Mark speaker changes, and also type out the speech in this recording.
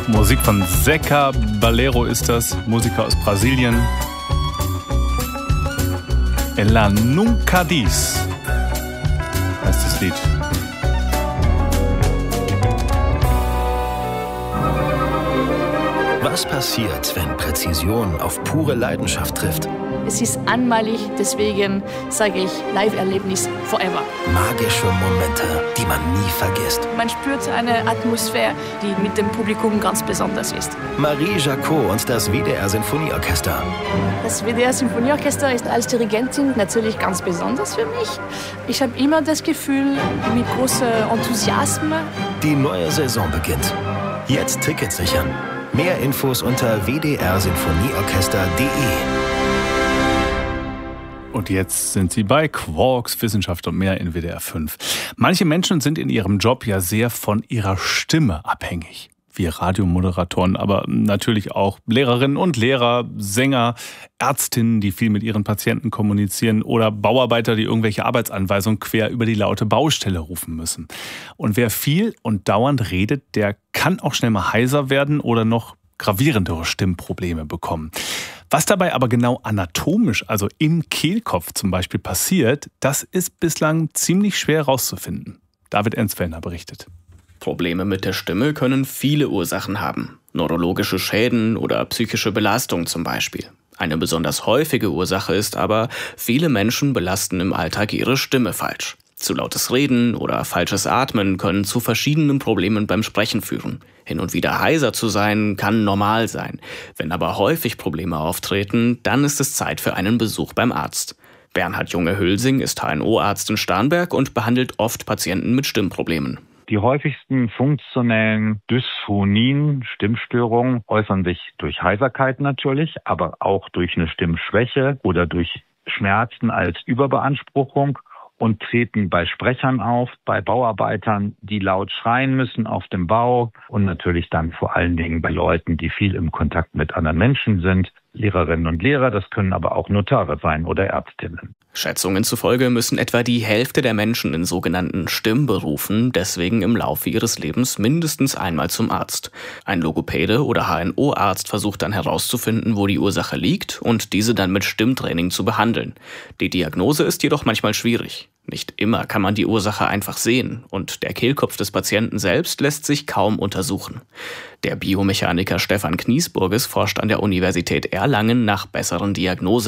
Speaker 1: Musik von Zeca Baleiro ist das, Musiker aus Brasilien. Ela Nunca Diz heißt das Lied.
Speaker 2: Was passiert, wenn Präzision auf pure Leidenschaft trifft?
Speaker 3: Es ist einmalig, deswegen sage ich Live-Erlebnis forever.
Speaker 2: Magische Momente, die man nie vergisst.
Speaker 3: Man spürt eine Atmosphäre, die mit dem Publikum ganz besonders ist.
Speaker 2: Marie Jacot und das WDR-Sinfonieorchester.
Speaker 3: Das WDR-Sinfonieorchester ist als Dirigentin natürlich ganz besonders für mich. Ich habe immer das Gefühl, mit großem Enthusiasmus.
Speaker 2: Die neue Saison beginnt. Jetzt Tickets sichern. Mehr Infos unter wdrsinfonieorchester.de.
Speaker 1: Und jetzt sind Sie bei Quarks, Wissenschaft und mehr in WDR 5. Manche Menschen sind in ihrem Job ja sehr von ihrer Stimme abhängig. Wir Radiomoderatoren, aber natürlich auch Lehrerinnen und Lehrer, Sänger, Ärztinnen, die viel mit ihren Patienten kommunizieren oder Bauarbeiter, die irgendwelche Arbeitsanweisungen quer über die laute Baustelle rufen müssen. Und wer viel und dauernd redet, der kann auch schnell mal heiser werden oder noch gravierendere Stimmprobleme bekommen. Was dabei aber genau anatomisch, also im Kehlkopf zum Beispiel passiert, das ist bislang ziemlich schwer herauszufinden. David Ensfeldner berichtet.
Speaker 4: Probleme mit der Stimme können viele Ursachen haben. Neurologische Schäden oder psychische Belastung zum Beispiel. Eine besonders häufige Ursache ist aber, viele Menschen belasten im Alltag ihre Stimme falsch. Zu lautes Reden oder falsches Atmen können zu verschiedenen Problemen beim Sprechen führen. Hin und wieder heiser zu sein, kann normal sein. Wenn aber häufig Probleme auftreten, dann ist es Zeit für einen Besuch beim Arzt. Bernhard Junge-Hülsing ist HNO-Arzt in Starnberg und behandelt oft Patienten mit Stimmproblemen.
Speaker 5: Die häufigsten funktionellen Dysphonien, Stimmstörungen, äußern sich durch Heiserkeit natürlich, aber auch durch eine Stimmschwäche oder durch Schmerzen als Überbeanspruchung und treten bei Sprechern auf, bei Bauarbeitern, die laut schreien müssen auf dem Bau und natürlich dann vor allen Dingen bei Leuten, die viel im Kontakt mit anderen Menschen sind, Lehrerinnen und Lehrer, das können aber auch Notare sein oder Ärztinnen.
Speaker 4: Schätzungen zufolge müssen etwa die Hälfte der Menschen in sogenannten Stimmberufen deswegen im Laufe ihres Lebens mindestens einmal zum Arzt. Ein Logopäde oder HNO-Arzt versucht dann herauszufinden, wo die Ursache liegt und diese dann mit Stimmtraining zu behandeln. Die Diagnose ist jedoch manchmal schwierig. Nicht immer kann man die Ursache einfach sehen und der Kehlkopf des Patienten selbst lässt sich kaum untersuchen. Der Biomechaniker Stefan Kniesburges forscht an der Universität Erlangen nach besseren Diagnosewegen.